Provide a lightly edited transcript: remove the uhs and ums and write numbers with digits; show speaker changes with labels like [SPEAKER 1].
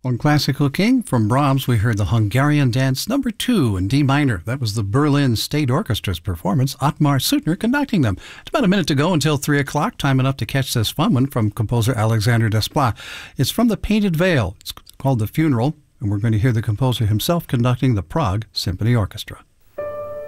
[SPEAKER 1] On Classical King, from Brahms, we heard the Hungarian Dance Number 2 in D minor. That was the Berlin State Orchestra's performance, Ottmar Suttner conducting them. It's about a minute to go until 3 o'clock, time enough to catch this fun one from composer Alexander Desplat. It's from The Painted Veil. It's called The Funeral, and we're going to hear the composer himself conducting the Prague Symphony Orchestra.